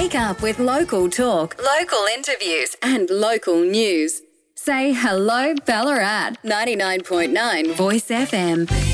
Wake up with local talk, local interviews and local news. Say hello Ballarat. 99.9 Voice FM.